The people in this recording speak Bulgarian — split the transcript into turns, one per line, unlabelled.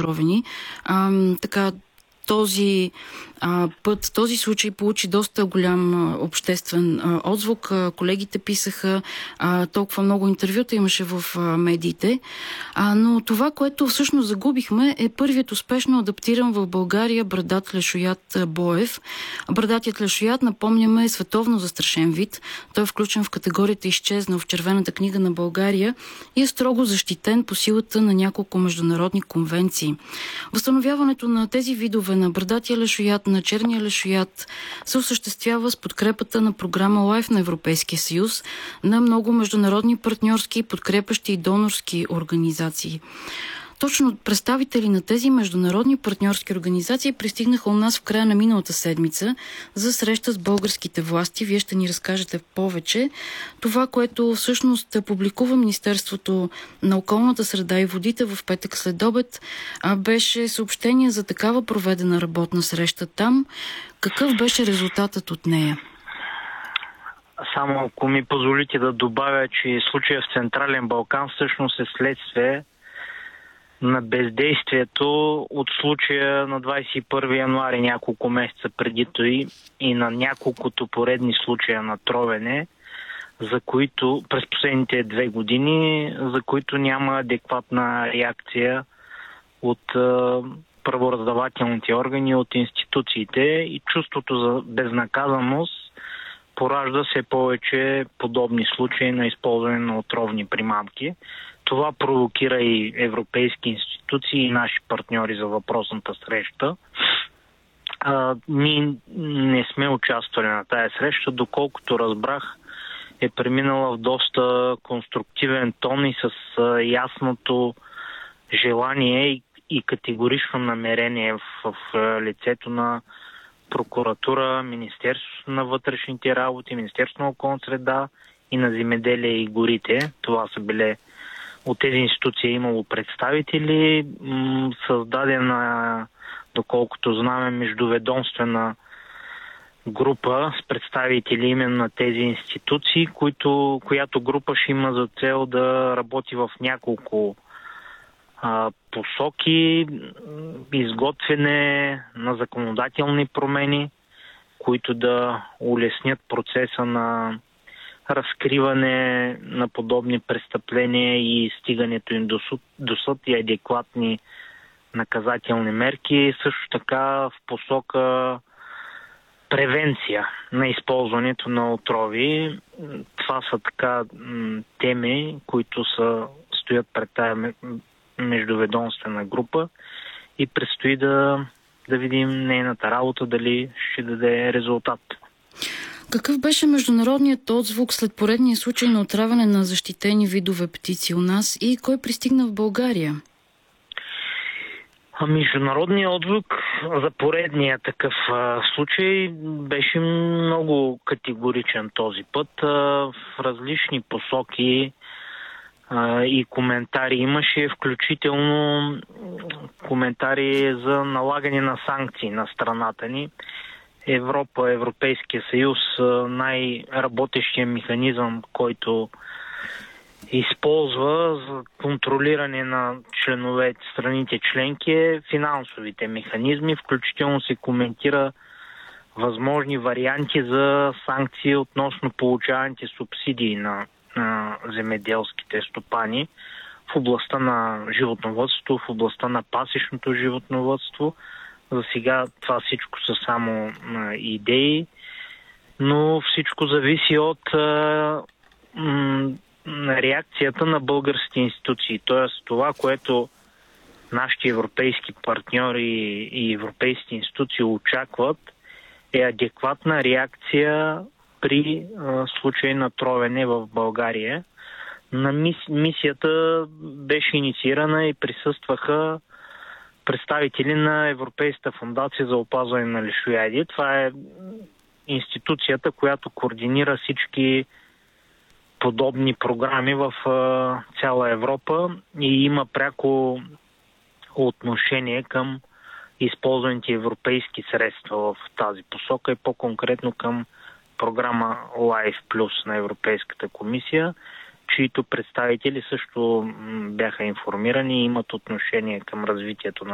отровени. Така, този случай получи доста голям обществен отзвук. Колегите писаха, толкова много интервюта имаше в медиите. Но това, което всъщност загубихме, е първият успешно адаптиран в България брадат лешояд боев. Брадатият лешояд, напомняме, е световно застрашен вид. Той е включен в категорията изчезнал в Червената книга на България и е строго защитен по силата на няколко международни конвенции. Възстановяването на тези видове на брадатия лешояд, на черния лешояд се осъществява с подкрепата на програма LIFE на Европейския съюз, на много международни партньорски, подкрепящи и донорски организации. Точно представители на тези международни партньорски организации пристигнаха у нас в края на миналата седмица за среща с българските власти. Вие ще ни разкажете повече. Това, което всъщност публикува Министерството на околната среда и водите в петък след обед, беше съобщение за такава проведена работна среща там. Какъв беше резултатът от нея?
Само ако ми позволите да добавя, че случая в Централен Балкан всъщност е следствие на бездействието от случая на 21 януари, няколко месеца преди той, и на няколкото поредни случая на тровене, за които през последните 2 години, за които няма адекватна реакция от правораздавателните органи, от институциите, и чувството за безнаказаност поражда все повече подобни случаи на използване на отровни примамки. Това провокира и европейски институции и наши партньори за въпросната среща. Ние не сме участвали на тая среща, доколкото разбрах, е преминала в доста конструктивен тон и с ясното желание и категорично намерение в лицето на прокуратура, Министерството на вътрешните работи, Министерството на околната среда и на земеделие и горите. Това са били, от тези институции е имало представители, създадена, доколкото знаме, междуведомствена група с представители именно на тези институции, която група ще има за цел да работи в няколко посоки: изготвяне на законодателни промени, които да улеснят процеса на разкриване на подобни престъпления и стигането им до съд и адекватни наказателни мерки. Също така в посока превенция на използването на отрови. Това са така теми, които стоят пред тая междуведомствена група и предстои да видим нейната работа дали ще даде резултат.
Какъв беше международният отзвук след поредния случай на отравяне на защитени видове птици у нас и кой пристигна в България?
Международният отзвук за поредния такъв случай беше много категоричен този път. В различни посоки и коментари имаше, включително коментари за налагане на санкции на страната ни. Европейския съюз, най-работещия механизъм, който използва за контролиране на страните членки, е финансовите механизми. Включително се коментира възможни варианти за санкции относно получаваните субсидии на земеделските стопани в областта на животновъдството, в областта на пасищното животновъдство. За сега това всичко са само идеи, но всичко зависи от реакцията на българските институции. Тоест това, което нашите европейски партньори и европейски институции очакват, е адекватна реакция при случай на тровене в България. На мисията беше инициирана и присъстваха представители на Европейската фондация за опазване на лешояди. Това е институцията, която координира всички подобни програми в цяла Европа и има пряко отношение към използваните европейски средства в тази посока и по-конкретно към програма LIFE Plus на Европейската комисия, чието представители също бяха информирани и имат отношение към развитието на